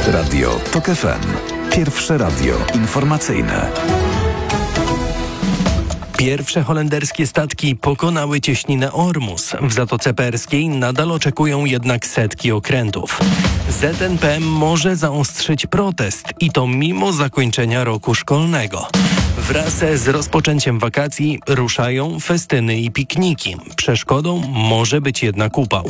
Radio TOK FM. Pierwsze radio informacyjne. Pierwsze holenderskie statki pokonały cieśninę Ormus. W Zatoce Perskiej nadal oczekują jednak setki okrętów. ZNP może zaostrzyć protest i to mimo zakończenia roku szkolnego. Wraz z rozpoczęciem wakacji ruszają festyny i pikniki. Przeszkodą może być jednak upał.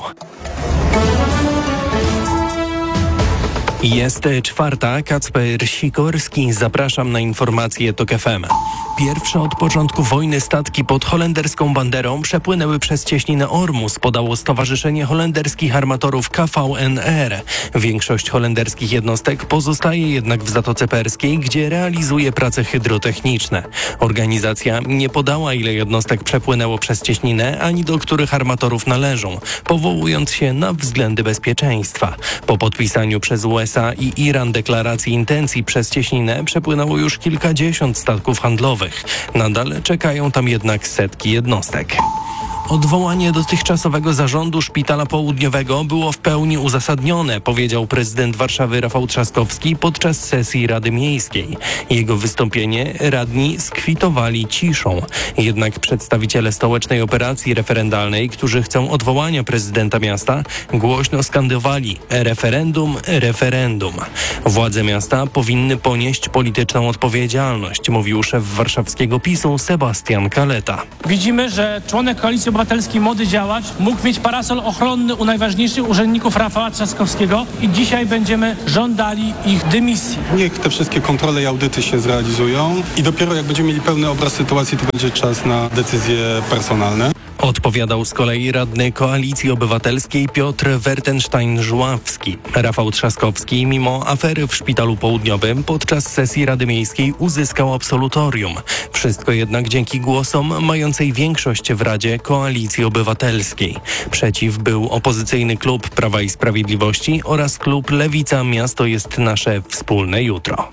Jest czwarta, Kacper Sikorski. Zapraszam na informacje TOK FM. Pierwsze od początku wojny statki pod holenderską banderą przepłynęły przez cieśninę Ormus, podało Stowarzyszenie Holenderskich Armatorów KVNR. Większość holenderskich jednostek pozostaje jednak w Zatoce Perskiej, gdzie realizuje prace hydrotechniczne. Organizacja nie podała, ile jednostek przepłynęło przez cieśninę, ani do których armatorów należą, powołując się na względy bezpieczeństwa. Po podpisaniu przez USA i Iran deklaracji intencji przez cieśninę przepłynęło już kilkadziesiąt statków handlowych. Nadal czekają tam jednak setki jednostek. Odwołanie dotychczasowego zarządu Szpitala Południowego było w pełni uzasadnione, powiedział prezydent Warszawy Rafał Trzaskowski podczas sesji Rady Miejskiej. Jego wystąpienie radni skwitowali ciszą. Jednak przedstawiciele stołecznej operacji referendalnej, którzy chcą odwołania prezydenta miasta, głośno skandowali: referendum, referendum. Władze miasta powinny ponieść polityczną odpowiedzialność, mówił szef warszawskiego PiS-u Sebastian Kaleta. Widzimy, że członek Koalicji Obywatelskiej, młody działacz, mógł mieć parasol ochronny u najważniejszych urzędników Rafała Trzaskowskiego i dzisiaj będziemy żądali ich dymisji. Niech te wszystkie kontrole i audyty się zrealizują i dopiero jak będziemy mieli pełny obraz sytuacji, to będzie czas na decyzje personalne. Odpowiadał z kolei radny Koalicji Obywatelskiej Piotr Wertenstein-Żuławski. Rafał Trzaskowski mimo afery w Szpitalu Południowym podczas sesji Rady Miejskiej uzyskał absolutorium. Wszystko jednak dzięki głosom mającej większość w Radzie Koalicji Obywatelskiej. Przeciw był opozycyjny klub Prawa i Sprawiedliwości oraz klub Lewica Miasto jest nasze wspólne jutro.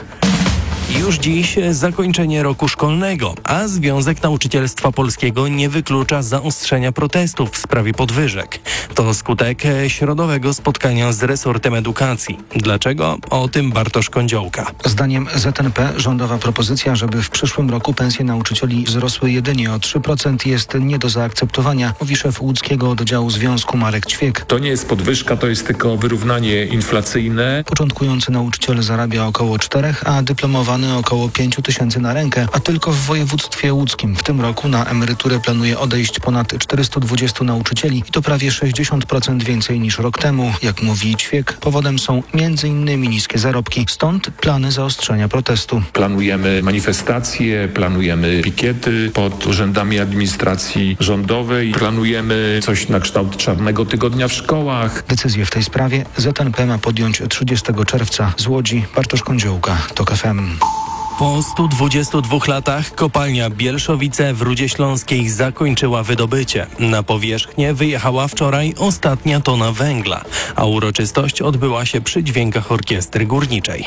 Już dziś zakończenie roku szkolnego, a Związek Nauczycielstwa Polskiego nie wyklucza zaostrzenia protestów w sprawie podwyżek. To skutek środowego spotkania z resortem edukacji. Dlaczego? O tym Bartosz Kądziołka. Zdaniem ZNP rządowa propozycja, żeby w przyszłym roku pensje nauczycieli wzrosły jedynie o 3% jest nie do zaakceptowania, mówi szef łódzkiego oddziału związku Marek Ćwiek. To nie jest podwyżka, to jest tylko wyrównanie inflacyjne. Początkujący nauczyciel zarabia około 4, a dyplomowany około 5 tysięcy na rękę, a tylko w województwie łódzkim w tym roku na emeryturę planuje odejść ponad 420 nauczycieli i to prawie 60% więcej niż rok temu. Jak mówi Ćwiek, powodem są m.in. niskie zarobki, stąd plany zaostrzenia protestu. Planujemy manifestacje, planujemy pikiety pod urzędami administracji rządowej, planujemy coś na kształt czarnego tygodnia w szkołach. Decyzję w tej sprawie ZNP ma podjąć 30 czerwca. Z Łodzi Bartosz Kądziołka, TOK FM. Po 122 latach kopalnia Bielszowice w Rudzie Śląskiej zakończyła wydobycie. Na powierzchnię wyjechała wczoraj ostatnia tona węgla, a uroczystość odbyła się przy dźwiękach orkiestry górniczej.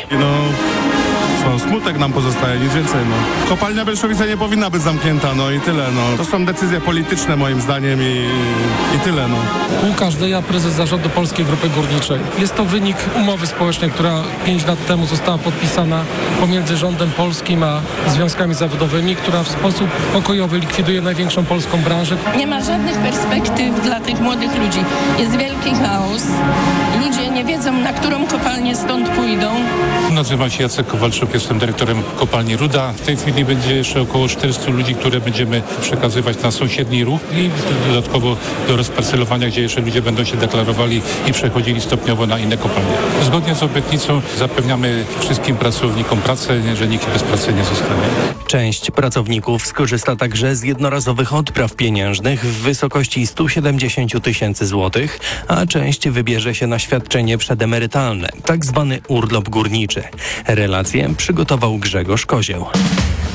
Smutek nam pozostaje, nic więcej. Kopalnia Bielszowice nie powinna być zamknięta, i tyle. To są decyzje polityczne moim zdaniem i tyle. Łukasz Deja, prezes zarządu Polskiej Grupy Górniczej. Jest to wynik umowy społecznej, która 5 lat temu została podpisana pomiędzy rządem polskim a związkami zawodowymi, która w sposób pokojowy likwiduje największą polską branżę. Nie ma żadnych perspektyw dla tych młodych ludzi. Jest wielki chaos. Ludzie nie wiedzą, na którą kopalnię stąd pójdą. Nazywam się Jacek Kowalczuk, jestem dyrektorem kopalni Ruda. W tej chwili będzie jeszcze około 400 ludzi, które będziemy przekazywać na sąsiedni ruch i dodatkowo do rozparcelowania, gdzie jeszcze ludzie będą się deklarowali i przechodzili stopniowo na inne kopalnie. Zgodnie z obietnicą zapewniamy wszystkim pracownikom pracę, że nikt bez pracy nie zostanie. Część pracowników skorzysta także z jednorazowych odpraw pieniężnych w wysokości 170 tysięcy złotych, a część wybierze się na świadczenie przedemerytalne, tak zwany urlop górniczy. Relację przygotował Grzegorz Kozieł.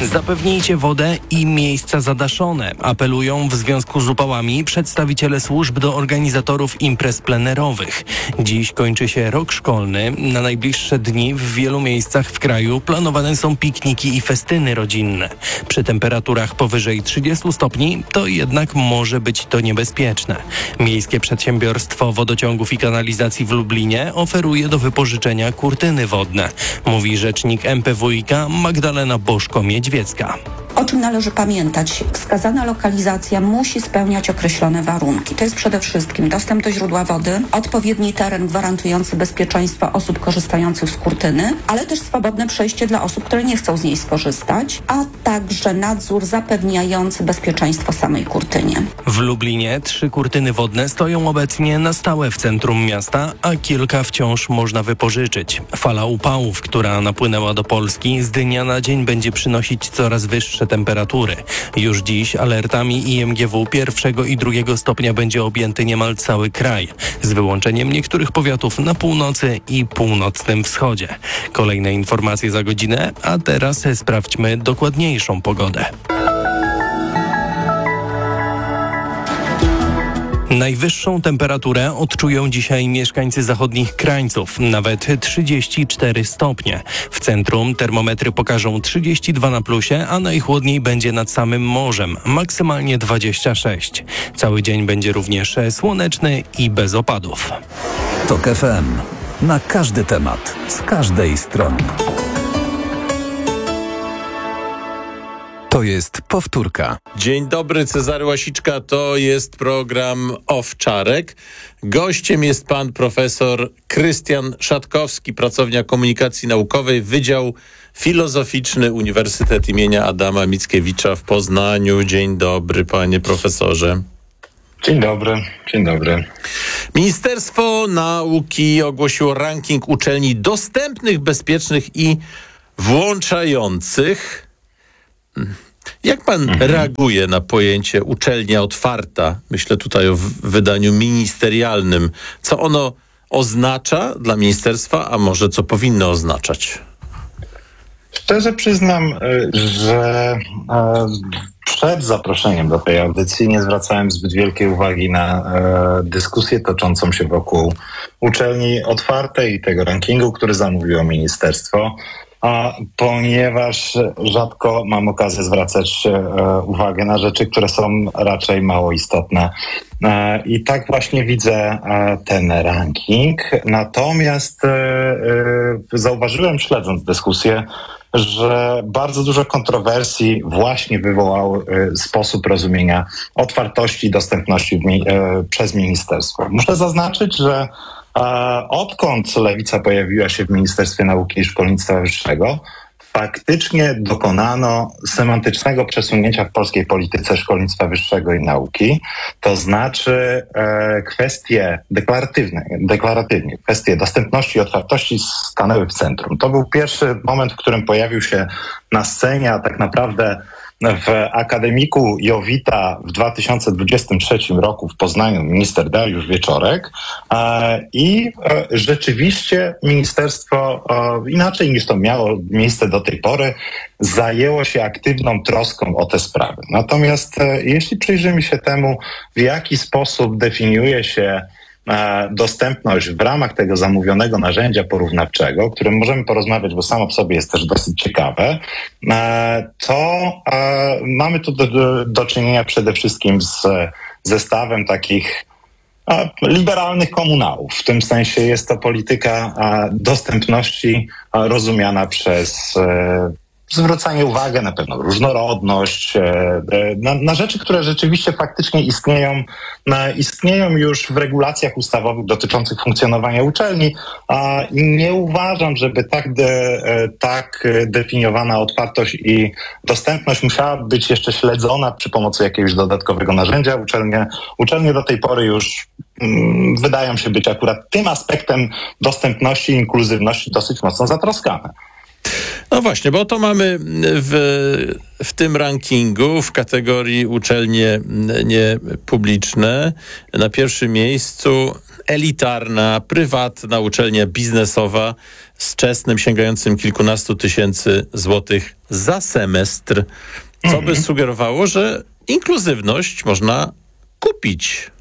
Zapewnijcie wodę i miejsca zadaszone. Apelują w związku z upałami przedstawiciele służb do organizatorów imprez plenerowych. Dziś kończy się rok szkolny. Na najbliższe dni w wielu miejscach w kraju planowane są pikniki i festyny rodzinne. Przy temperaturach powyżej 30 stopni to jednak może być to niebezpieczne. Miejskie Przedsiębiorstwo Wodociągów i Kanalizacji w Lublinie oferuje do wypożyczenia kurtyny wodne, mówi rzecznik MPWiK Magdalena Boszko-Miedźwiecka. O czym należy pamiętać? Wskazana lokalizacja musi spełniać określone warunki. To jest przede wszystkim dostęp do źródła wody, odpowiedni teren gwarantujący bezpieczeństwo osób korzystających z kurtyny, ale też swobodne przejście dla osób, które nie chcą z niej skorzystać, a także nadzór zapewniający bezpieczeństwo samej kurtynie. W Lublinie 3 kurtyny wodne stoją obecnie na stałe w centrum miasta, a kilka wciąż można wypożyczyć. Fala upałów, która napłynęła do Polski, z dnia na dzień będzie przynosić coraz wyższe temperatury. Już dziś alertami IMGW 1. i 2. stopnia będzie objęty niemal cały kraj, z wyłączeniem niektórych powiatów na północy i północnym wschodzie. Kolejne informacje za godzinę, a teraz sprawdźmy dokładniejszą pogodę. Najwyższą temperaturę odczują dzisiaj mieszkańcy zachodnich krańców, nawet 34 stopnie. W centrum termometry pokażą 32 na plusie, a najchłodniej będzie nad samym morzem, maksymalnie 26. Cały dzień będzie również słoneczny i bez opadów. TOK FM. Na każdy temat, z każdej strony. To jest powtórka. Dzień dobry, Cezary Łasiczka, to jest program Owczarek. Gościem jest pan profesor Krystian Szatkowski, pracownia komunikacji naukowej, Wydział Filozoficzny Uniwersytet imienia Adama Mickiewicza w Poznaniu. Dzień dobry, panie profesorze. Dzień dobry, dzień dobry. Ministerstwo Nauki ogłosiło ranking uczelni dostępnych, bezpiecznych i włączających. Jak pan reaguje na pojęcie uczelnia otwarta? Myślę tutaj o wydaniu ministerialnym. Co ono oznacza dla ministerstwa, a może co powinno oznaczać? Szczerze przyznam, że przed zaproszeniem do tej audycji nie zwracałem zbyt wielkiej uwagi na dyskusję toczącą się wokół uczelni otwartej i tego rankingu, który zamówiło ministerstwo. Ponieważ rzadko mam okazję zwracać uwagę na rzeczy, które są raczej mało istotne. I tak właśnie widzę ten ranking. Natomiast zauważyłem, śledząc dyskusję, że bardzo dużo kontrowersji właśnie wywołał sposób rozumienia otwartości i dostępności przez ministerstwo. Muszę zaznaczyć, że odkąd Lewica pojawiła się w Ministerstwie Nauki i Szkolnictwa Wyższego, faktycznie dokonano semantycznego przesunięcia w polskiej polityce szkolnictwa wyższego i nauki. To znaczy kwestie deklaratywnie, kwestie dostępności i otwartości stanęły w centrum. To był pierwszy moment, w którym pojawił się na scenie, a tak naprawdę w akademiku Jowita w 2023 roku w Poznaniu minister Dariusz Wieczorek i rzeczywiście ministerstwo, inaczej niż to miało miejsce do tej pory, zajęło się aktywną troską o te sprawy. Natomiast jeśli przyjrzymy się temu, w jaki sposób definiuje się dostępność w ramach tego zamówionego narzędzia porównawczego, o którym możemy porozmawiać, bo samo w sobie jest też dosyć ciekawe, to mamy tu do czynienia przede wszystkim z zestawem takich liberalnych komunałów. W tym sensie jest to polityka dostępności rozumiana przez zwracanie uwagi na pewną różnorodność, na rzeczy, które rzeczywiście faktycznie istnieją już w regulacjach ustawowych dotyczących funkcjonowania uczelni. I nie uważam, żeby tak definiowana otwartość i dostępność musiała być jeszcze śledzona przy pomocy jakiegoś dodatkowego narzędzia. Uczelnie do tej pory już wydają się być akurat tym aspektem dostępności i inkluzywności dosyć mocno zatroskane. No właśnie, bo to mamy w tym rankingu w kategorii uczelnie niepubliczne na pierwszym miejscu elitarna, prywatna uczelnia biznesowa z czesnym sięgającym kilkunastu tysięcy złotych za semestr, co by sugerowało, że inkluzywność można kupić.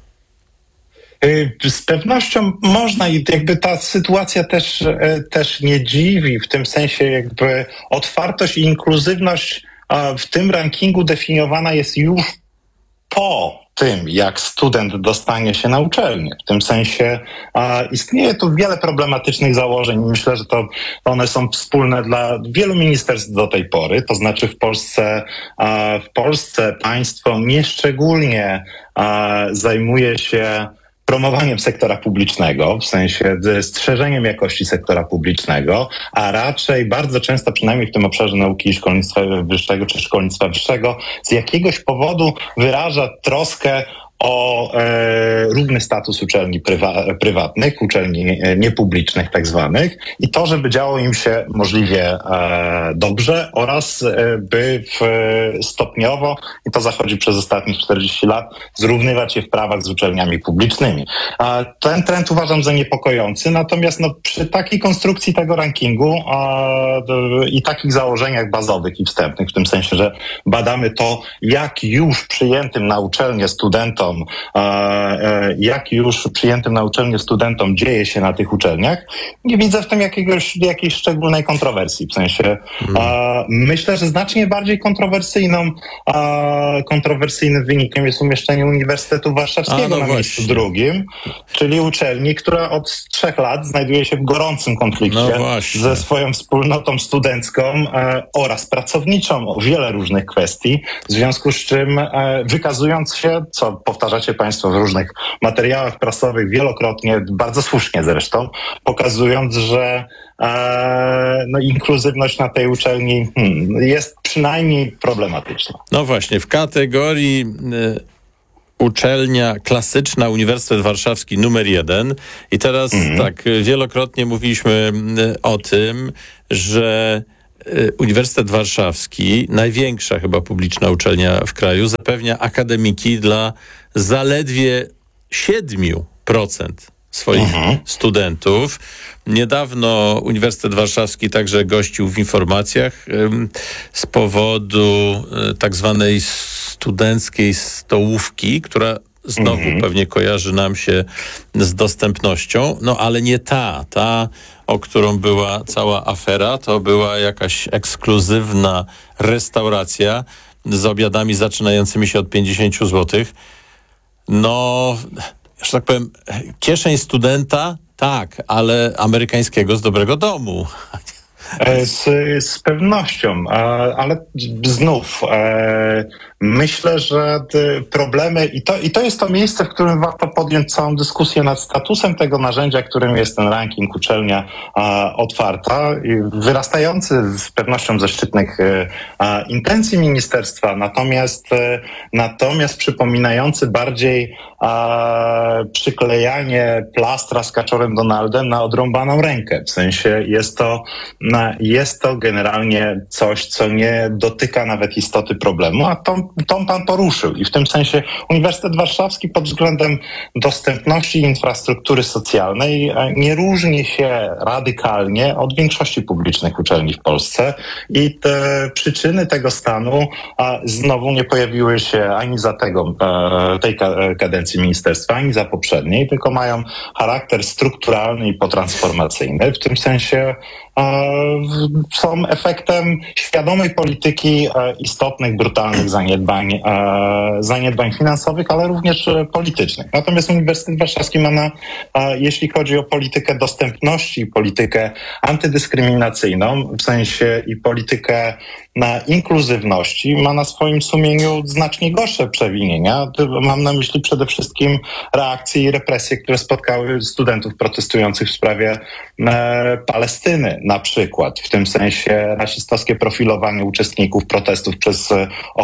Z pewnością można i jakby ta sytuacja też nie dziwi, w tym sensie jakby otwartość i inkluzywność w tym rankingu definiowana jest już po tym, jak student dostanie się na uczelnię. W tym sensie istnieje tu wiele problematycznych założeń. Myślę, że one są wspólne dla wielu ministerstw do tej pory. To znaczy w Polsce państwo nieszczególnie zajmuje się promowaniem sektora publicznego, w sensie strzeżeniem jakości sektora publicznego, a raczej bardzo często, przynajmniej w tym obszarze nauki i szkolnictwa wyższego czy szkolnictwa wyższego, z jakiegoś powodu wyraża troskę o równy status uczelni prywatnych, uczelni niepublicznych tak zwanych i to, żeby działo im się możliwie dobrze oraz by stopniowo, i to zachodzi przez ostatnich 40 lat, zrównywać je w prawach z uczelniami publicznymi. Ten trend uważam za niepokojący, natomiast przy takiej konstrukcji tego rankingu i takich założeniach bazowych i wstępnych, w tym sensie, że badamy to, jak już przyjętym na uczelnię studentom dzieje się na tych uczelniach, nie widzę w tym jakiejś szczególnej kontrowersji. W sensie myślę, że znacznie bardziej kontrowersyjnym wynikiem jest umieszczenie Uniwersytetu Warszawskiego na miejscu drugim, czyli uczelni, która od 3 lat znajduje się w gorącym konflikcie ze swoją wspólnotą studencką oraz pracowniczą o wiele różnych kwestii, w związku z czym wykazując się, co powtarzacie Państwo w różnych materiałach prasowych wielokrotnie, bardzo słusznie zresztą, pokazując, że inkluzywność na tej uczelni jest przynajmniej problematyczna. No właśnie, w kategorii uczelnia klasyczna, Uniwersytet Warszawski numer 1 i teraz tak, wielokrotnie mówiliśmy o tym, że Uniwersytet Warszawski, największa chyba publiczna uczelnia w kraju, zapewnia akademiki dla zaledwie 7% swoich studentów. Niedawno Uniwersytet Warszawski także gościł w informacjach z powodu tak zwanej studenckiej stołówki, która znowu pewnie kojarzy nam się z dostępnością, ale nie ta, o którą była cała afera, to była jakaś ekskluzywna restauracja z obiadami zaczynającymi się od 50 zł. Że tak powiem, kieszeń studenta, tak, ale amerykańskiego z dobrego domu. Z pewnością, ale znów myślę, że problemy i to jest to miejsce, w którym warto podjąć całą dyskusję nad statusem tego narzędzia, którym jest ten ranking uczelnia otwarta, wyrastający z pewnością ze szczytnych intencji ministerstwa, natomiast przypominający bardziej przyklejanie plastra z kaczorem Donaldem na odrąbaną rękę. W sensie jest to generalnie coś, co nie dotyka nawet istoty problemu, a tą pan poruszył. I w tym sensie Uniwersytet Warszawski pod względem dostępności infrastruktury socjalnej nie różni się radykalnie od większości publicznych uczelni w Polsce i te przyczyny tego stanu znowu nie pojawiły się ani za tej kadencji ministerstwa, ani za poprzedniej, tylko mają charakter strukturalny i potransformacyjny. W tym sensie są efektem świadomej polityki istotnych, brutalnych zaniedbań finansowych, ale również politycznych. Natomiast Uniwersytet Warszawski ma jeśli chodzi o politykę dostępności, politykę antydyskryminacyjną, w sensie i politykę inkluzywności, ma na swoim sumieniu znacznie gorsze przewinienia. Mam na myśli przede wszystkim reakcje i represje, które spotkały studentów protestujących w sprawie Palestyny na przykład. W tym sensie rasistowskie profilowanie uczestników protestów przez ochronę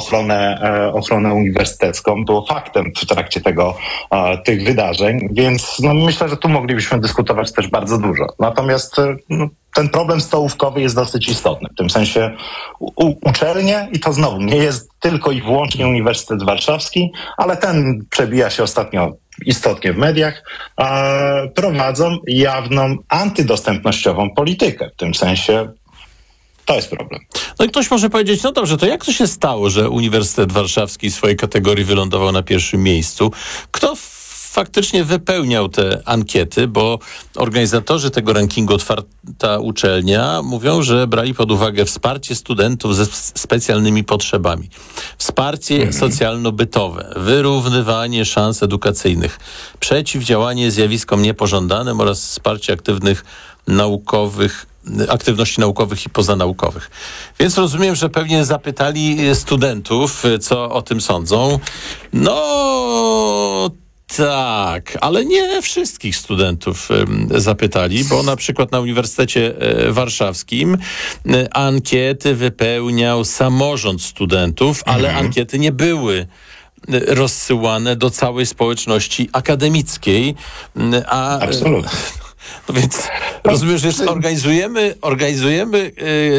ochronę uniwersytecką, było faktem w trakcie tych wydarzeń, więc myślę, że tu moglibyśmy dyskutować też bardzo dużo. Natomiast ten problem stołówkowy jest dosyć istotny. W tym sensie uczelnie, i to znowu nie jest tylko i wyłącznie Uniwersytet Warszawski, ale ten przebija się ostatnio istotnie w mediach, prowadzą jawną antydostępnościową politykę. W tym sensie to jest problem. No i ktoś może powiedzieć, no dobrze, to jak to się stało, że Uniwersytet Warszawski w swojej kategorii wylądował na pierwszym miejscu? Kto faktycznie wypełniał te ankiety, bo organizatorzy tego rankingu Otwarta Uczelnia mówią, że brali pod uwagę wsparcie studentów ze specjalnymi potrzebami, wsparcie socjalno-bytowe, wyrównywanie szans edukacyjnych, przeciwdziałanie zjawiskom niepożądanym oraz wsparcie aktywności naukowych i pozanaukowych. Więc rozumiem, że pewnie zapytali studentów, co o tym sądzą. No tak, ale nie wszystkich studentów zapytali, bo na przykład na Uniwersytecie Warszawskim ankiety wypełniał samorząd studentów, ale ankiety nie były rozsyłane do całej społeczności akademickiej. Absolutnie. No więc rozumiem, że jeszcze organizujemy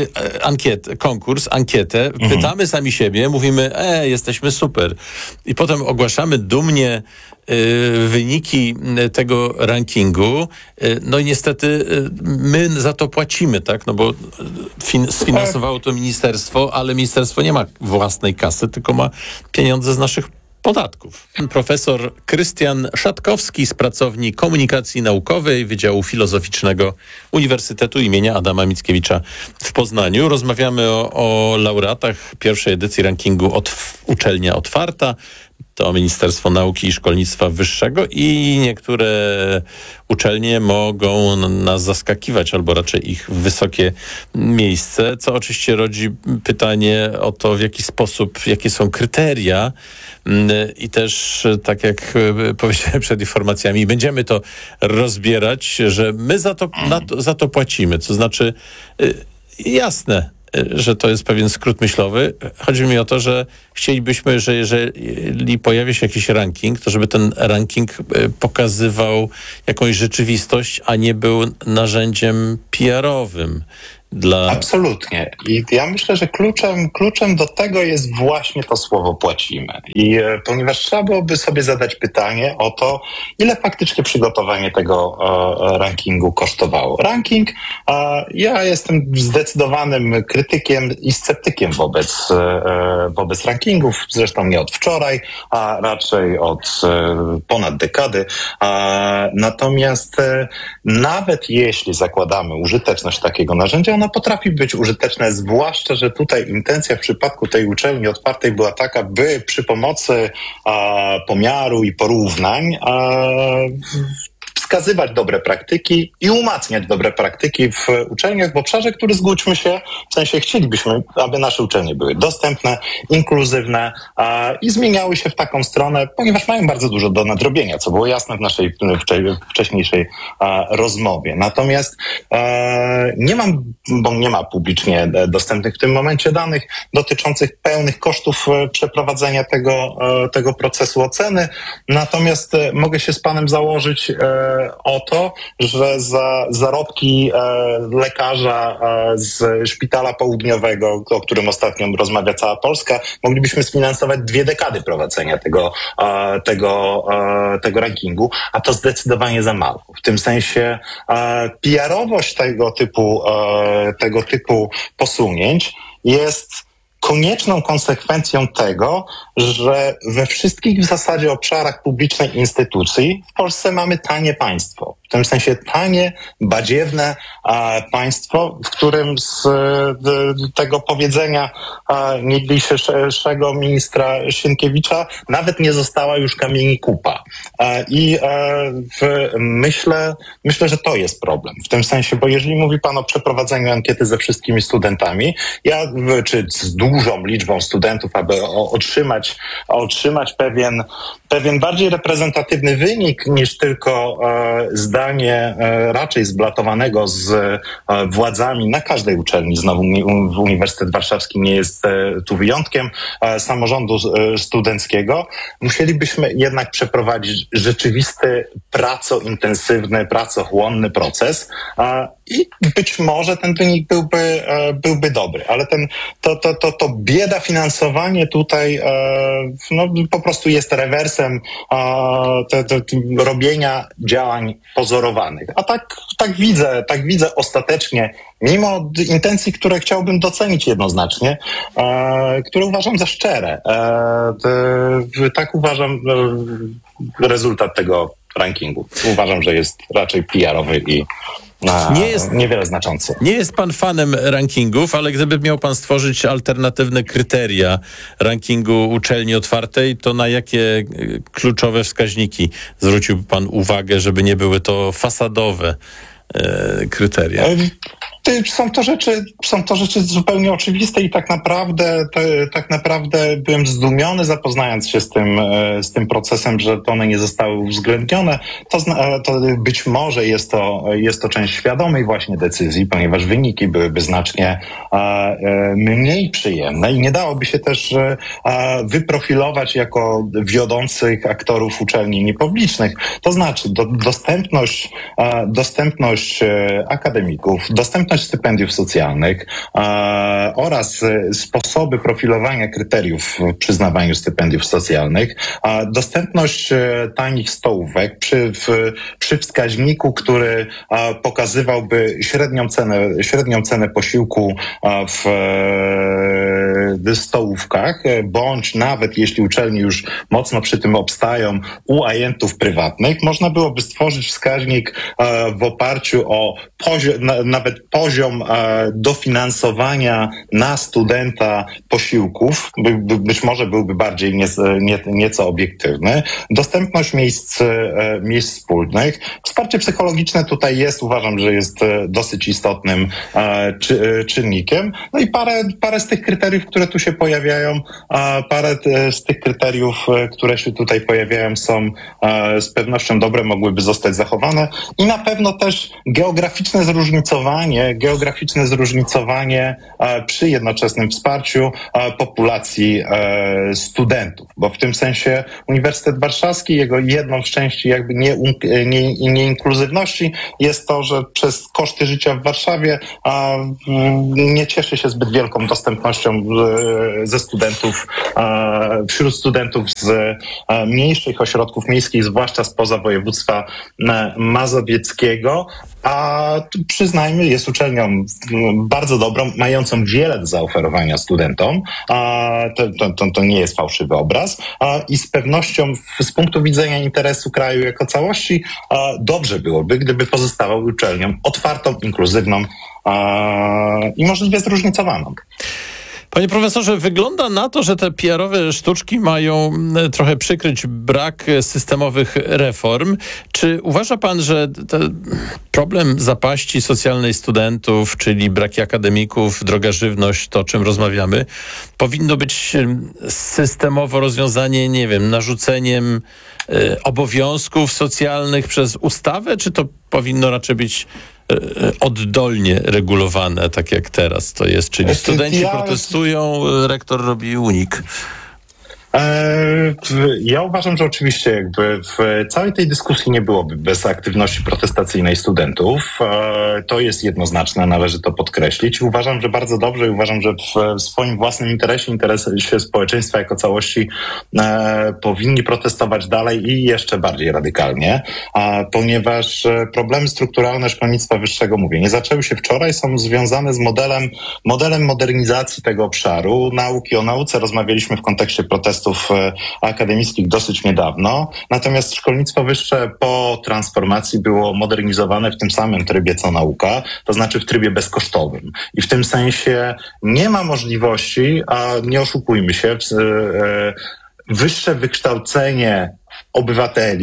ankietę, pytamy sami siebie, mówimy, jesteśmy super. I potem ogłaszamy dumnie wyniki tego rankingu. No i niestety my za to płacimy, tak? No bo sfinansowało to ministerstwo, ale ministerstwo nie ma własnej kasy, tylko ma pieniądze z naszych podatków. Profesor Krystian Szatkowski z Pracowni Komunikacji Naukowej Wydziału Filozoficznego Uniwersytetu imienia Adama Mickiewicza w Poznaniu. Rozmawiamy o laureatach pierwszej edycji rankingu Uczelnia Otwarta. To Ministerstwo Nauki i Szkolnictwa Wyższego i niektóre uczelnie mogą nas zaskakiwać, albo raczej ich wysokie miejsce, co oczywiście rodzi pytanie o to, w jaki sposób, jakie są kryteria i też, tak jak powiedziałem przed informacjami, będziemy to rozbierać, że my za to płacimy, to znaczy jasne, że to jest pewien skrót myślowy. Chodzi mi o to, że chcielibyśmy, że jeżeli pojawia się jakiś ranking, to żeby ten ranking pokazywał jakąś rzeczywistość, a nie był narzędziem PR-owym. Absolutnie. I ja myślę, że kluczem do tego jest właśnie to słowo płacimy. I ponieważ trzeba byłoby sobie zadać pytanie o to, ile faktycznie przygotowanie tego rankingu kosztowało. Ranking, ja jestem zdecydowanym krytykiem i sceptykiem wobec rankingów, zresztą nie od wczoraj, a raczej od ponad dekady. Natomiast nawet jeśli zakładamy użyteczność takiego narzędzia, ono potrafi być użyteczne, zwłaszcza, że tutaj intencja w przypadku tej uczelni otwartej była taka, by przy pomocy pomiaru i porównań wskazywać dobre praktyki i umacniać dobre praktyki w uczelniach w obszarze, który, zgódźmy się, w sensie chcielibyśmy, aby nasze uczelnie były dostępne, inkluzywne i zmieniały się w taką stronę, ponieważ mają bardzo dużo do nadrobienia, co było jasne w naszej wcześniejszej rozmowie. Tego nie ma publicznie dostępnych w tym momencie danych dotyczących pełnych kosztów przeprowadzenia tego procesu oceny. Natomiast mogę się z panem założyć o to, że za zarobki lekarza z Szpitala Południowego, o którym ostatnio rozmawia cała Polska, moglibyśmy sfinansować 2 dekady prowadzenia tego rankingu, a to zdecydowanie za mało. W tym sensie PR-owość tego typu posunięć jest konieczną konsekwencją tego, że we wszystkich w zasadzie obszarach publicznej instytucji w Polsce mamy tanie państwo. W tym sensie tanie, badziewne państwo, w którym z tego powiedzenia niegdysiejszego ministra Sienkiewicza nawet nie została już kamieni kupa. I myślę, że to jest problem. W tym sensie, bo jeżeli mówi pan o przeprowadzeniu ankiety ze wszystkimi studentami, czy z dużą liczbą studentów, aby otrzymać pewien bardziej reprezentatywny wynik niż tylko zdanie raczej zblatowanego z władzami na każdej uczelni. Znowu Uniwersytet Warszawski nie jest tu wyjątkiem, samorządu studenckiego. Musielibyśmy jednak przeprowadzić rzeczywisty, pracointensywny, pracochłonny proces i być może ten wynik byłby dobry, ale to biedafinansowanie tutaj po prostu jest rewersem robienia działań pozorowanych. A tak widzę ostatecznie, mimo intencji, które chciałbym docenić jednoznacznie, które uważam za szczere. Tak uważam rezultat tego rankingu. Uważam, że jest raczej PR-owy i niewiele znaczący. Nie jest pan fanem rankingów, ale gdyby miał pan stworzyć alternatywne kryteria rankingu uczelni otwartej, to na jakie kluczowe wskaźniki zwróciłby pan uwagę, żeby nie były to fasadowe kryteria? Są to rzeczy zupełnie oczywiste i tak naprawdę byłem zdumiony, zapoznając się z tym procesem, że one nie zostały uwzględnione. To być może jest to część świadomej właśnie decyzji, ponieważ wyniki byłyby znacznie mniej przyjemne i nie dałoby się też wyprofilować jako wiodących aktorów uczelni niepublicznych. To znaczy dostępność akademików, dostępność stypendiów socjalnych oraz sposoby profilowania kryteriów w przyznawaniu stypendiów socjalnych, dostępność tanich stołówek przy wskaźniku, który pokazywałby średnią cenę posiłku w stołówkach, bądź nawet jeśli uczelnie już mocno przy tym obstają, u ajentów prywatnych, można byłoby stworzyć wskaźnik w oparciu o nawet poziom dofinansowania na studenta posiłków, być może byłby bardziej nieco obiektywny. Dostępność miejsc wspólnych. Wsparcie psychologiczne tutaj uważam, że jest dosyć istotnym czynnikiem. No i parę z tych kryteriów, które tu się pojawiają, które się tutaj pojawiają, są z pewnością dobre, mogłyby zostać zachowane i na pewno też geograficzne zróżnicowanie przy jednoczesnym wsparciu populacji studentów, bo w tym sensie Uniwersytet Warszawski, jego jedną z części jakby nieinkluzywności jest to, że przez koszty życia w Warszawie nie cieszy się zbyt wielką dostępnością wśród studentów z mniejszych ośrodków miejskich, zwłaszcza spoza województwa mazowieckiego, a przyznajmy, jest uczelnią bardzo dobrą, mającą wiele do zaoferowania studentom. To nie jest fałszywy obraz. I z pewnością z punktu widzenia interesu kraju jako całości dobrze byłoby, gdyby pozostawał uczelnią otwartą, inkluzywną i możliwie zróżnicowaną. Panie profesorze, wygląda na to, że te PR-owe sztuczki mają trochę przykryć brak systemowych reform. Czy uważa pan, że ten problem zapaści socjalnej studentów, czyli braki akademików, droga żywność, to o czym rozmawiamy, powinno być systemowo rozwiązanie, nie wiem, narzuceniem obowiązków socjalnych przez ustawę, czy to powinno raczej być oddolnie regulowane, tak jak teraz to jest, czyli studenci protestują, rektor robi unik. Ja uważam, że oczywiście jakby w całej tej dyskusji nie byłoby bez aktywności protestacyjnej studentów. To jest jednoznaczne, należy to podkreślić. Uważam, że bardzo dobrze i uważam, że w swoim własnym interesie społeczeństwa jako całości powinni protestować dalej i jeszcze bardziej radykalnie, ponieważ problemy strukturalne szkolnictwa wyższego, mówię, nie zaczęły się wczoraj, są związane z modelem modernizacji tego obszaru. Nauki o nauce rozmawialiśmy w kontekście protestów akademickich dosyć niedawno, natomiast szkolnictwo wyższe po transformacji było modernizowane w tym samym trybie co nauka, to znaczy w trybie bezkosztowym. I w tym sensie nie ma możliwości, a nie oszukujmy się, wyższe wykształcenie obywateli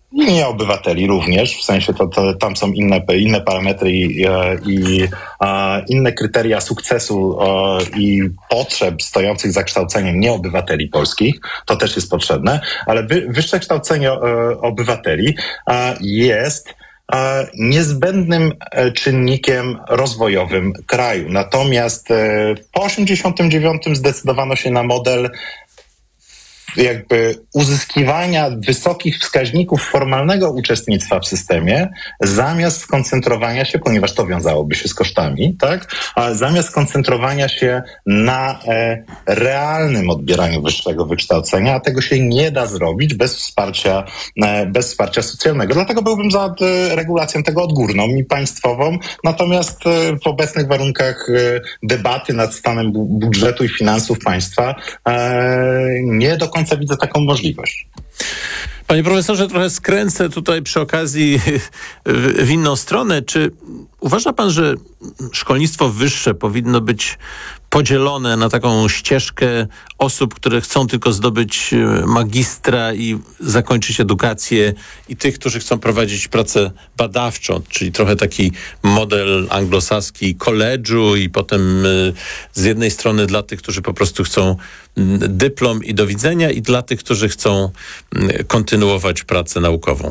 i nieobywateli również, w sensie to tam są inne parametry i inne kryteria sukcesu i potrzeb stojących za kształceniem nieobywateli polskich, to też jest potrzebne, ale wyższe kształcenie obywateli jest niezbędnym czynnikiem rozwojowym kraju. Natomiast po 1989 zdecydowano się na model jakby uzyskiwania wysokich wskaźników formalnego uczestnictwa w systemie, zamiast skoncentrowania się, ponieważ to wiązałoby się z kosztami, tak? A zamiast skoncentrowania się na realnym odbieraniu wyższego wykształcenia, a tego się nie da zrobić bez wsparcia socjalnego. Dlatego byłbym za regulacją tego odgórną i państwową, natomiast w obecnych warunkach debaty nad stanem budżetu i finansów państwa nie do końca widzę taką możliwość. Panie profesorze, trochę skręcę tutaj przy okazji w inną stronę. Czy uważa pan, że szkolnictwo wyższe powinno być podzielone na taką ścieżkę osób, które chcą tylko zdobyć magistra i zakończyć edukację, i tych, którzy chcą prowadzić pracę badawczą, czyli trochę taki model anglosaski college'u i potem z jednej strony dla tych, którzy po prostu chcą dyplom i do widzenia, i dla tych, którzy chcą kontynuować pracę naukową?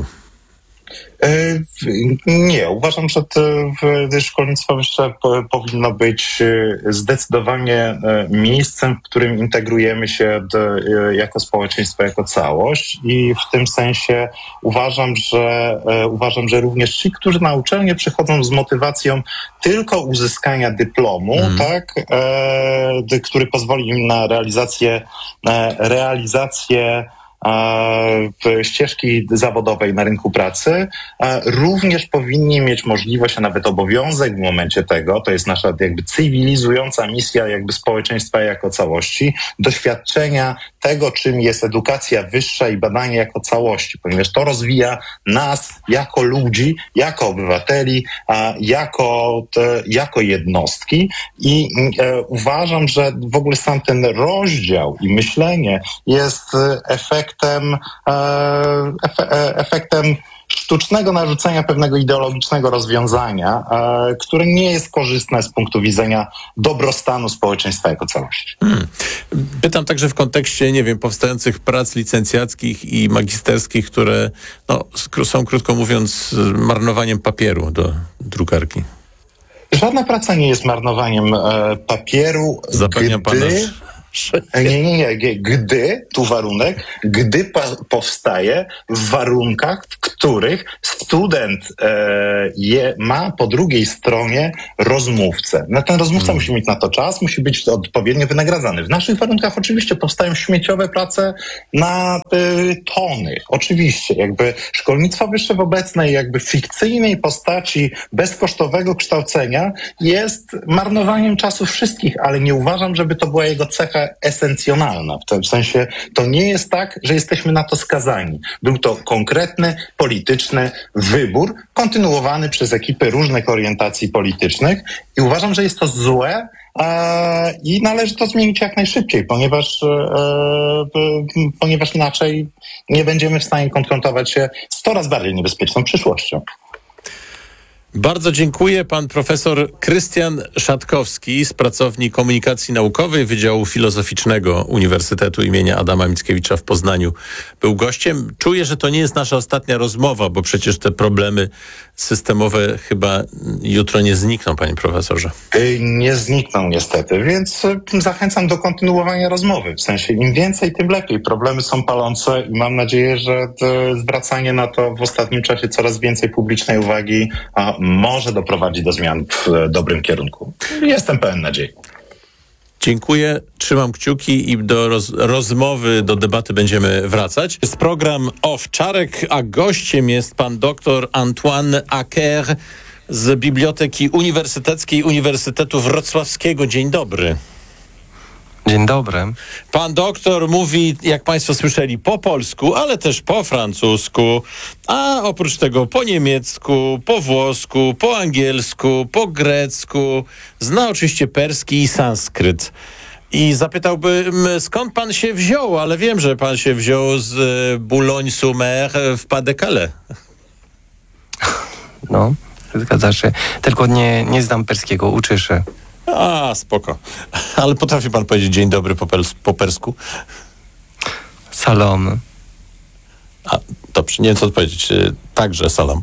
Nie, uważam, że szkolnictwo wyższe powinno być zdecydowanie miejscem, w którym integrujemy się jako społeczeństwo, jako całość, i w tym sensie uważam, że również ci, którzy na uczelnię przychodzą z motywacją tylko uzyskania dyplomu, tak, który pozwoli im na realizację ścieżki zawodowej na rynku pracy, również powinni mieć możliwość, a nawet obowiązek w momencie tego, to jest nasza jakby cywilizująca misja jakby społeczeństwa jako całości, doświadczenia tego, czym jest edukacja wyższa i badanie jako całości, ponieważ to rozwija nas jako ludzi, jako obywateli, jako jednostki, i uważam, że w ogóle sam ten rozdział i myślenie jest efektem sztucznego narzucenia pewnego ideologicznego rozwiązania, które nie jest korzystne z punktu widzenia dobrostanu społeczeństwa jako całości. Pytam także w kontekście, nie wiem, powstających prac licencjackich i magisterskich, które są, krótko mówiąc, marnowaniem papieru do drukarki. Żadna praca nie jest marnowaniem papieru, Zapewniam pana. Gdy powstaje w warunkach, w których student ma po drugiej stronie rozmówcę. Ten rozmówca musi mieć na to czas, musi być odpowiednio wynagradzany. W naszych warunkach oczywiście powstają śmieciowe prace na tony. Oczywiście, jakby szkolnictwo wyższe w obecnej jakby fikcyjnej postaci bezkosztowego kształcenia jest marnowaniem czasu wszystkich, ale nie uważam, żeby to była jego cecha esencjonalna. W tym sensie to nie jest tak, że jesteśmy na to skazani. Był to konkretny, polityczny wybór, kontynuowany przez ekipy różnych orientacji politycznych, i uważam, że jest to złe i należy to zmienić jak najszybciej, ponieważ inaczej nie będziemy w stanie konfrontować się z coraz bardziej niebezpieczną przyszłością. Bardzo dziękuję. Pan profesor Krystian Szatkowski z Pracowni Komunikacji Naukowej Wydziału Filozoficznego Uniwersytetu imienia Adama Mickiewicza w Poznaniu był gościem. Czuję, że to nie jest nasza ostatnia rozmowa, bo przecież te problemy systemowe chyba jutro nie znikną, panie profesorze. Nie znikną niestety, więc zachęcam do kontynuowania rozmowy. W sensie im więcej, tym lepiej. Problemy są palące i mam nadzieję, że zwracanie na to w ostatnim czasie coraz więcej publicznej uwagi może doprowadzić do zmian w dobrym kierunku. Jestem pełen nadziei. Dziękuję, trzymam kciuki i do rozmowy, do debaty będziemy wracać. Jest program Owczarek, a gościem jest pan dr Antoine Acker z Biblioteki Uniwersyteckiej Uniwersytetu Wrocławskiego. Dzień dobry. Dzień dobry. Pan doktor mówi, jak państwo słyszeli, po polsku, ale też po francusku, a oprócz tego po niemiecku, po włosku, po angielsku, po grecku. Zna oczywiście perski i sanskryt. I zapytałbym, skąd pan się wziął, ale wiem, że pan się wziął z Boulogne-sur-Mer w Pas-de-Calais. No, zgadza się. Tylko nie znam perskiego, uczę się. A, spoko. Ale potrafi pan powiedzieć dzień dobry po persku? Salam. A, dobrze, nie wiem co odpowiedzieć. Także salam.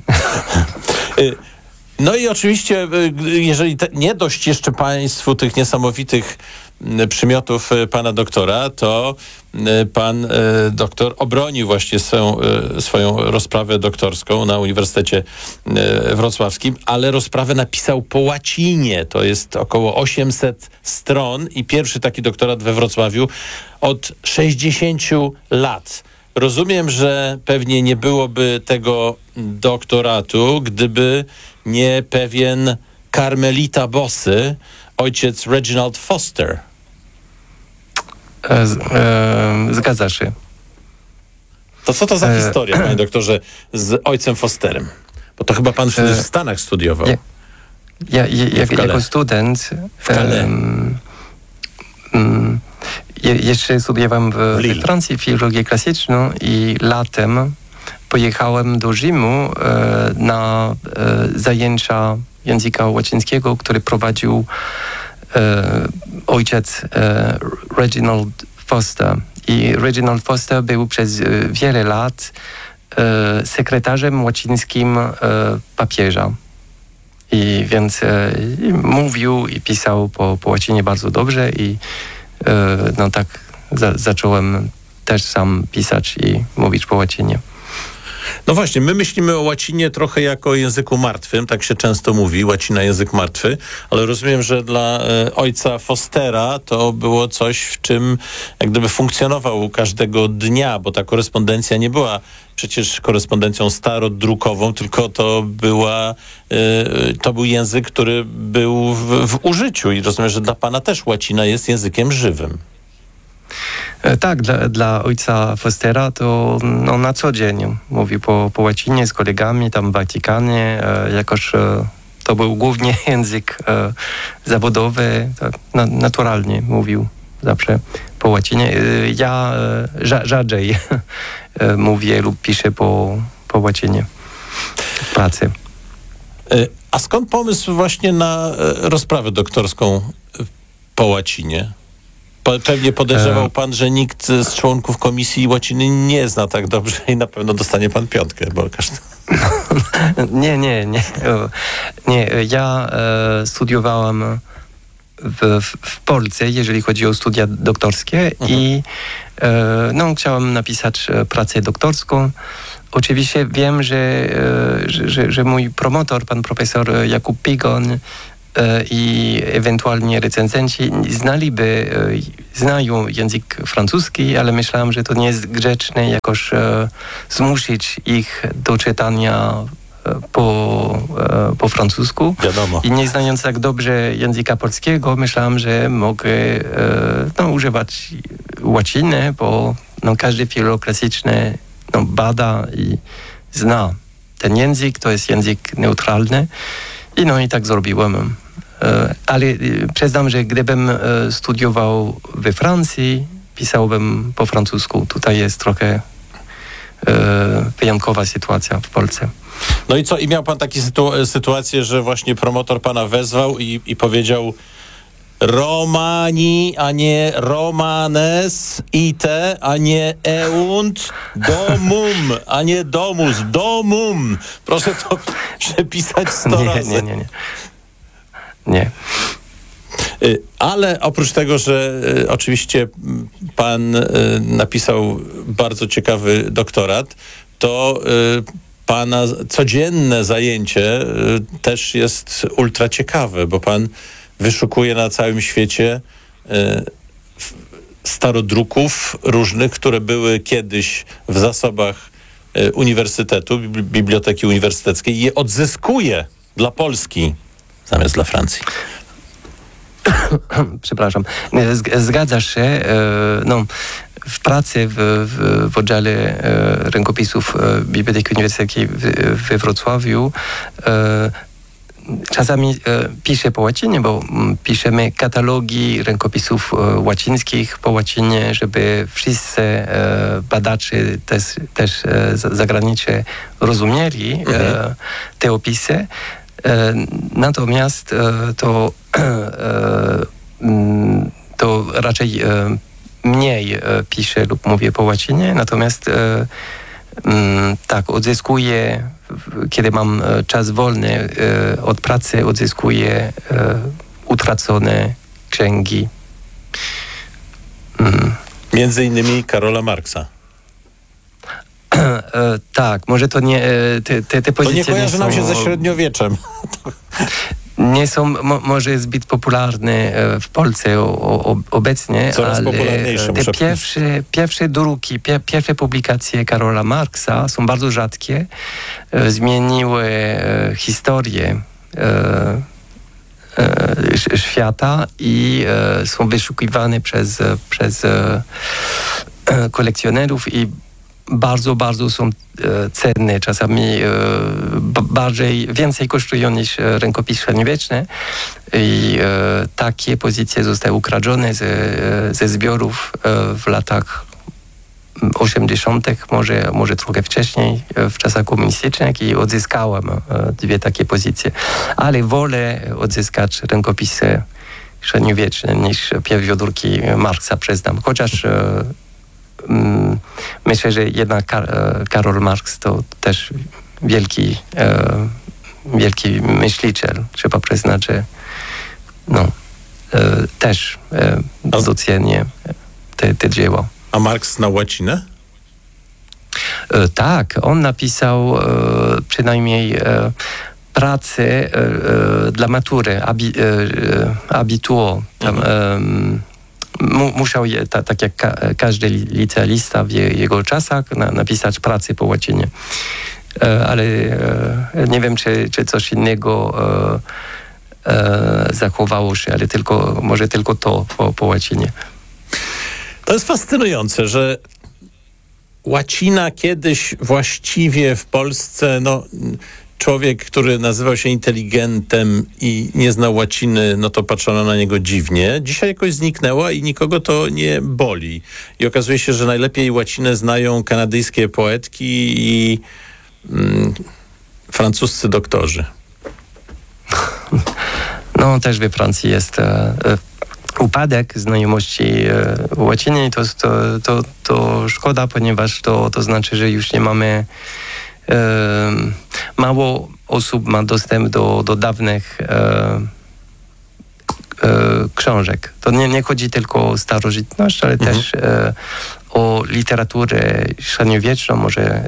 No i oczywiście, jeżeli nie dość jeszcze państwu tych niesamowitych przymiotów pana doktora, to pan doktor obronił właśnie swoją rozprawę doktorską na Uniwersytecie Wrocławskim, ale rozprawę napisał po łacinie. To jest około 800 stron i pierwszy taki doktorat we Wrocławiu od 60 lat. Rozumiem, że pewnie nie byłoby tego doktoratu, gdyby nie pewien karmelita Bossy, ojciec Reginald Foster. Zgadza się. To co to za historia, panie doktorze, z ojcem Fosterem? Bo to chyba pan w Stanach studiował. Jako student jeszcze studiowałem w Francji filologię klasyczną i latem pojechałem do Rzymu na zajęcia języka łacińskiego, który prowadził ojciec Reginald Foster. I Reginald Foster był przez wiele lat sekretarzem łacińskim papieża. I więc mówił i pisał po łacinie bardzo dobrze i no tak zacząłem też sam pisać i mówić po łacinie. No właśnie, my myślimy o łacinie trochę jako o języku martwym, tak się często mówi, łacina język martwy, ale rozumiem, że dla ojca Fostera to było coś, w czym jak gdyby funkcjonował każdego dnia, bo ta korespondencja nie była przecież korespondencją starodrukową, tylko to był język, który był w użyciu i rozumiem, że dla pana też łacina jest językiem żywym. Tak, dla ojca Fostera to na co dzień mówi po łacinie z kolegami tam w Watykanie, jakoż to był głównie język zawodowy, tak, naturalnie mówił zawsze po łacinie. Ja rzadziej mówię lub piszę po łacinie w pracy. A skąd pomysł właśnie na rozprawę doktorską po łacinie? Pewnie podejrzewał pan, że nikt z członków komisji łaciny nie zna tak dobrze i na pewno dostanie pan 5, bo każdy... Nie. Ja studiowałem w Polsce, jeżeli chodzi o studia doktorskie i chciałem napisać pracę doktorską. Oczywiście wiem, że mój promotor, pan profesor Jakub Pigon i ewentualnie recenzenci znają język francuski, ale myślałem, że to nie jest grzeczne jakoś zmusić ich do czytania po francusku. Wiadomo. I nie znając tak dobrze języka polskiego, myślałem, że mogę używać łaciny, bo każdy filolog klasyczny bada i zna ten język, to jest język neutralny. I tak zrobiłem. Ale przyznam, że gdybym studiował we Francji, pisałbym po francusku. Tutaj jest trochę wyjątkowa sytuacja w Polsce. No i co? I miał pan takie sytuacje, że właśnie promotor pana wezwał i powiedział Romani, a nie Romanes, ite, a nie eunt, domum, a nie domus, domum. Proszę to przepisać 100 razy. Nie. Ale oprócz tego, że oczywiście pan napisał bardzo ciekawy doktorat, to pana codzienne zajęcie też jest ultra ciekawe, bo pan wyszukuje na całym świecie starodruków różnych, które były kiedyś w zasobach uniwersytetu, Biblioteki Uniwersyteckiej i je odzyskuje dla Polski zamiast dla Francji. Przepraszam. Zgadza się. W pracy w oddziale rękopisów Biblioteki Uniwersyteckiej we Wrocławiu czasami piszę po łacinie, bo piszemy katalogi rękopisów łacińskich po łacinie, żeby wszyscy badacze też zagraniczne rozumieli te opisy. Natomiast to raczej mniej piszę lub mówię po łacinie, natomiast tak, odzyskuję, kiedy mam czas wolny od pracy, odzyskuję utracone księgi. Między innymi Karola Marksa. Tak, może to nie... Te pozycje to nie kojarzy nam się są, ze średniowieczem. Nie są może zbyt popularne w Polsce obecnie, coraz ale popularniejsze, te pierwsze druki, pierwsze publikacje Karola Marksa są bardzo rzadkie. Zmieniły historię świata i są wyszukiwane przez kolekcjonerów i bardzo są cenne, czasami więcej kosztują niż rękopisy średniowieczne i takie pozycje zostały ukradzione ze zbiorów w latach 80., może trochę wcześniej, w czasach komunistycznych i odzyskałem dwie takie pozycje. Ale wolę odzyskać rękopisy średniowieczne niż pierwowzorki Marksa, przyznam. Chociaż myślę, że jednak Karol Marx to też wielki myśliciel. Trzeba przyznać, że też docenię te dzieła. A Marx znał łacinę? Tak, on napisał przynajmniej pracę dla matury, abituo. Musiał, tak jak każdy licealista w jego czasach, napisać pracę po łacinie. Ale nie wiem, czy coś innego zachowało się, ale może tylko to po łacinie. To jest fascynujące, że łacina kiedyś właściwie w Polsce, człowiek, który nazywał się inteligentem i nie znał łaciny, to patrzono na niego dziwnie. Dzisiaj jakoś zniknęła i nikogo to nie boli. I okazuje się, że najlepiej łacinę znają kanadyjskie poetki i francuscy doktorzy. Też we Francji jest upadek znajomości łaciny. To szkoda, ponieważ to znaczy, że już nie mamy... mało osób ma dostęp do dawnych książek. To nie chodzi tylko o starożytność, ale też o literaturę średniowieczną, może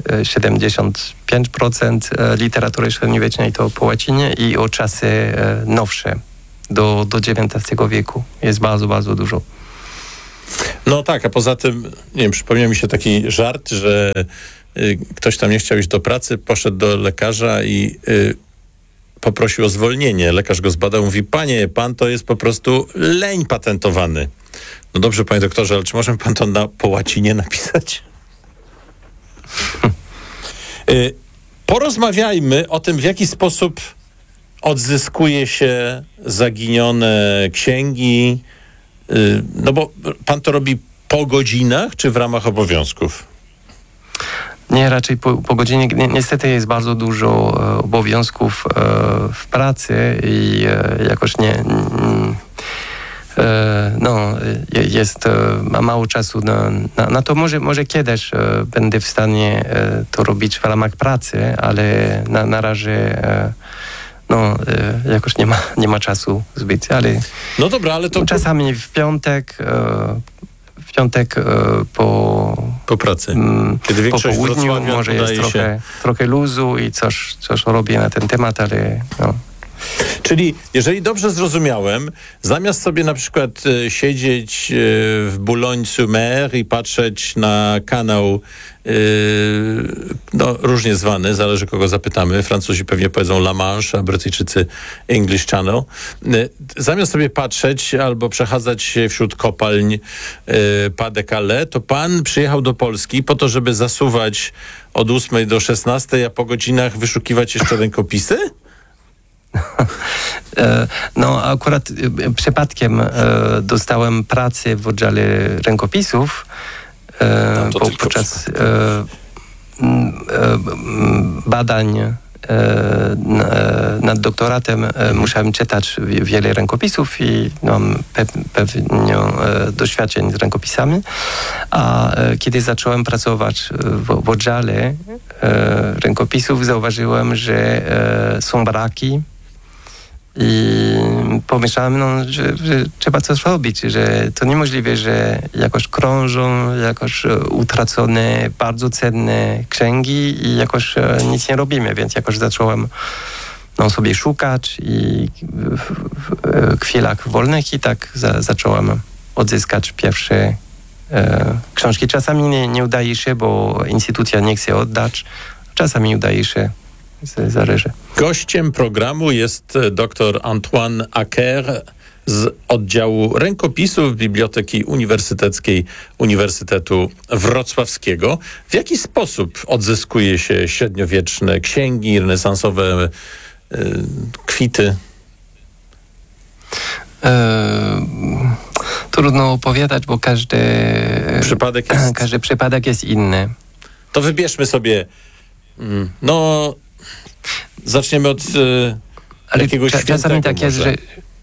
75% literatury średniowiecznej to po łacinie i o czasy nowsze, do XIX wieku. Jest bardzo dużo. Tak, a poza tym, przypomniał mi się taki żart, że ktoś tam nie chciał iść do pracy, poszedł do lekarza i poprosił o zwolnienie. Lekarz go zbadał, mówi: panie, pan to jest po prostu leń patentowany. No dobrze, panie doktorze, ale czy może pan to po łacinie napisać? Porozmawiajmy o tym, w jaki sposób odzyskuje się zaginione księgi. Bo pan to robi po godzinach, czy w ramach obowiązków? Nie, raczej po godzinie. Niestety jest bardzo dużo obowiązków w pracy i jakoś nie... jest mało czasu na to. Może kiedyś będę w stanie to robić w ramach pracy, ale na razie jakoś nie ma czasu zbyt, ale... No dobra, ale to... Czasami w piątek po pracy. Kiedy po południu może jest trochę luzu i coś robię na ten temat, ale Czyli, jeżeli dobrze zrozumiałem, zamiast sobie na przykład siedzieć w Boulogne-sur-Mer i patrzeć na kanał różnie zwany, zależy kogo zapytamy. Francuzi pewnie powiedzą La Manche, a Brytyjczycy English Channel. Zamiast sobie patrzeć albo przechadzać się wśród kopalń Pas de Calais, to pan przyjechał do Polski po to, żeby zasuwać od 8 do 16, a po godzinach wyszukiwać jeszcze rękopisy? No akurat przypadkiem dostałem pracę w oddziale rękopisów podczas badań nad doktoratem musiałem czytać wiele rękopisów i mam pewnie doświadczeń z rękopisami, a kiedy zacząłem pracować w oddziale rękopisów, zauważyłem, że są braki i pomyślałem, że trzeba coś robić, że to niemożliwe, że jakoś krążą, jakoś utracone, bardzo cenne księgi i jakoś nic nie robimy, więc jakoś zacząłem sobie szukać i w chwilach wolnych i tak zacząłem odzyskać pierwsze książki. Czasami nie udaje się, bo instytucja nie chce oddać, czasami udaje się. Zależy. Gościem programu jest dr Antoine Acker z oddziału rękopisów Biblioteki Uniwersyteckiej Uniwersytetu Wrocławskiego. W jaki sposób odzyskuje się średniowieczne księgi, renesansowe kwity? Trudno opowiadać, bo każdy przypadek jest inny. To wybierzmy sobie zaczniemy od jakiegoś świętego. Czasami tak jest, że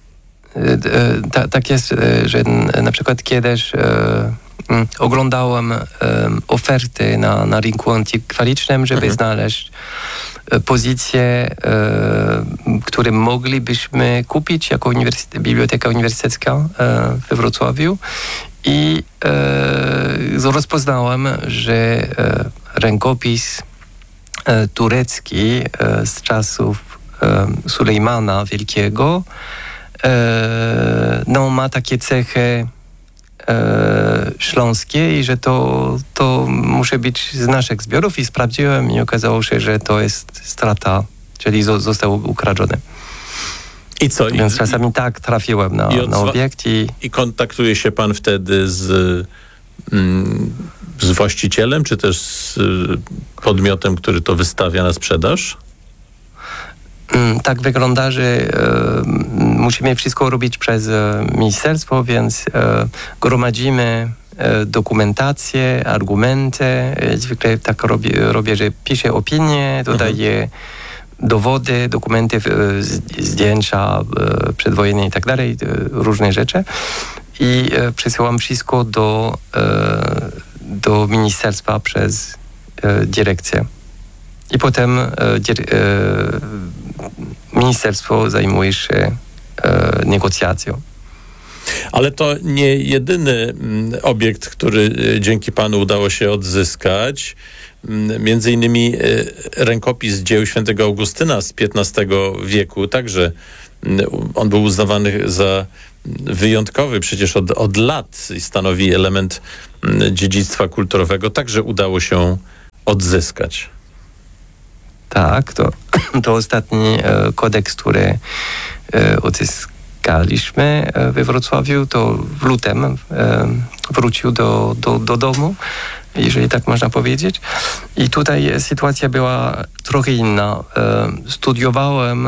tak jest, że na przykład kiedyś oglądałem oferty na rynku antykwaricznym, żeby znaleźć pozycje, które moglibyśmy kupić jako Biblioteka Uniwersytecka we Wrocławiu i rozpoznałem, że rękopis turecki z czasów Sulejmana Wielkiego ma takie cechy śląskie i że to musi być z naszych zbiorów i sprawdziłem i okazało się, że to jest strata, czyli został ukradziony. I co? Więc czasami tak trafiłem na obiekt i kontaktuje się pan wtedy z właścicielem, czy też z podmiotem, który to wystawia na sprzedaż? Tak wygląda, że musimy wszystko robić przez ministerstwo, więc gromadzimy dokumentację, argumenty. Zwykle tak robię, że piszę opinię, dodaję dowody, dokumenty, zdjęcia przedwojenne i tak dalej, różne rzeczy. I przesyłam wszystko do ministerstwa przez dyrekcję. I potem ministerstwo zajmuje się negocjacją. Ale to nie jedyny obiekt, który dzięki panu udało się odzyskać. Między innymi rękopis dzieł świętego Augustyna z XV wieku. Także on był uznawany za wyjątkowy przecież od lat i stanowi element dziedzictwa kulturowego. Także udało się odzyskać. Tak, to ostatni kodeks, który odzyskaliśmy we Wrocławiu, to w lutym wrócił do domu, jeżeli tak można powiedzieć. I tutaj sytuacja była trochę inna. Studiowałem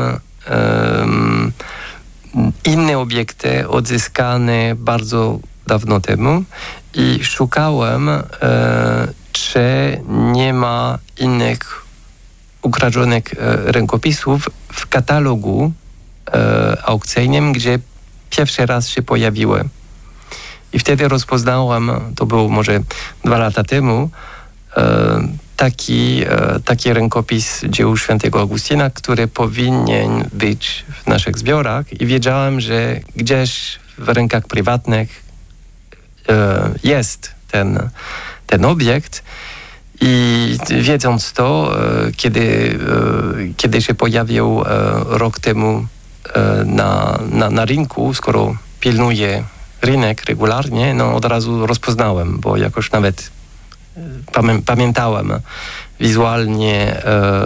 inne obiekty odzyskane bardzo dawno temu i szukałem, czy nie ma innych ukradzionych rękopisów w katalogu aukcyjnym, gdzie pierwszy raz się pojawiły. I wtedy rozpoznałem, to było może 2 lata temu, taki rękopis dzieł świętego Augustyna, który powinien być w naszych zbiorach i wiedziałem, że gdzieś w rękach prywatnych jest ten obiekt. I wiedząc to, kiedy się pojawił rok temu na rynku, skoro pilnuję rynek regularnie, od razu rozpoznałem, bo jakoś nawet pamiętałem wizualnie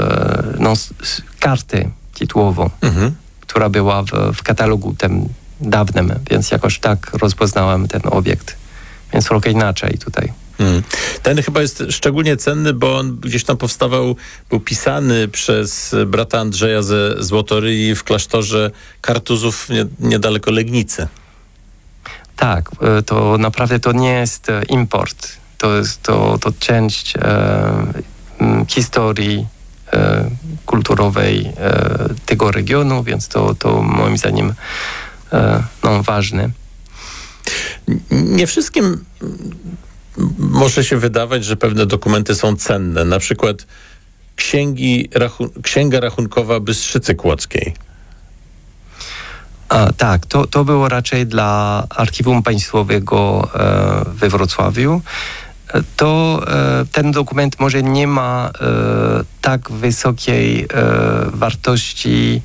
kartę tytułową, która była w katalogu tym dawnym, więc jakoś tak rozpoznałem ten obiekt. Więc trochę inaczej tutaj. Ten chyba jest szczególnie cenny, bo on gdzieś tam był pisany przez brata Andrzeja ze Złotoryi w klasztorze Kartuzów niedaleko Legnicy. Tak, to naprawdę to nie jest import. To jest to część historii kulturowej tego regionu, więc to moim zdaniem ważne. Nie wszystkim może się wydawać, że pewne dokumenty są cenne. Na przykład Księga Rachunkowa Bystrzycy Kłodzkiej. Tak, to było raczej dla Archiwum Państwowego we Wrocławiu. Ten dokument może nie ma tak wysokiej wartości,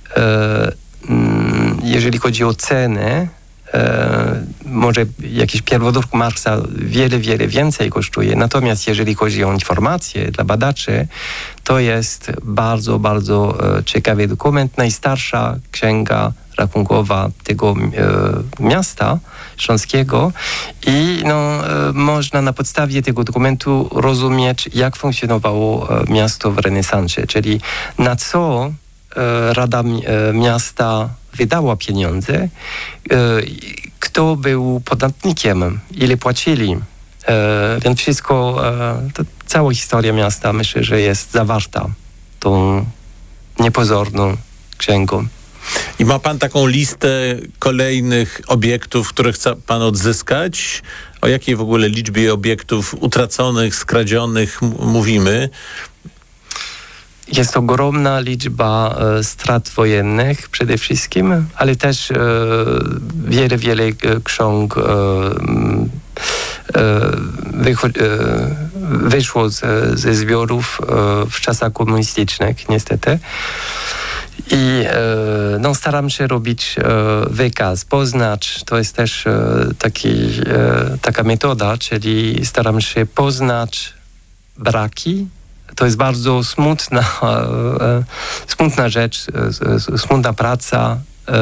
jeżeli chodzi o cenę. Może jakiś pierwodruk Marksa wiele więcej kosztuje. Natomiast jeżeli chodzi o informacje dla badaczy, to jest bardzo, bardzo ciekawy dokument. Najstarsza księga rachunkowa tego miasta śląskiego i można na podstawie tego dokumentu rozumieć, jak funkcjonowało miasto w renesansie, czyli na co Rada Miasta wydała pieniądze, kto był podatnikiem, ile płacili. Więc wszystko, cała historia miasta, myślę, że jest zawarta tą niepozorną księgą. I ma pan taką listę kolejnych obiektów, które chce pan odzyskać? O jakiej w ogóle liczbie obiektów utraconych, skradzionych mówimy? Jest ogromna liczba strat wojennych przede wszystkim, ale też wiele ksiąg wyszło ze zbiorów w czasach komunistycznych, niestety. I staram się robić wykaz, poznać, to jest też taka metoda, czyli staram się poznać braki. To jest bardzo smutna rzecz, smutna praca,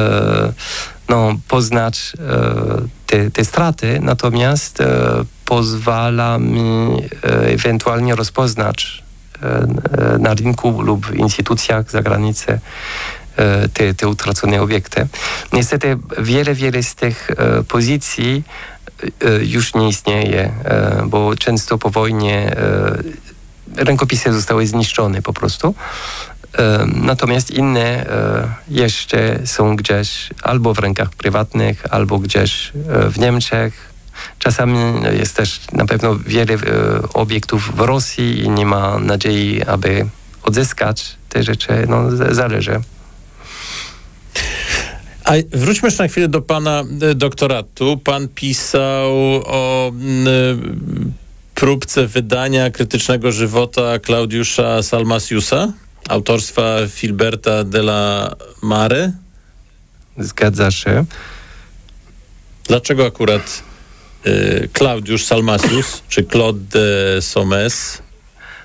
poznać te straty, natomiast pozwala mi ewentualnie rozpoznać na rynku lub w instytucjach za granicą te utracone obiekty. Niestety wiele z tych pozycji już nie istnieje, bo często po wojnie rękopisy zostały zniszczone po prostu. Natomiast inne jeszcze są gdzieś albo w rękach prywatnych, albo gdzieś w Niemczech. Czasami jest też na pewno wiele obiektów w Rosji i nie ma nadziei, aby odzyskać te rzeczy. Zależy. A wróćmy jeszcze na chwilę do pana doktoratu. Pan pisał o próbce wydania krytycznego żywota Klaudiusza Salmasiusa, autorstwa Filberta della Mare. Zgadza się. Dlaczego akurat Klaudiusz Salmasius, czy Claude de Saumes?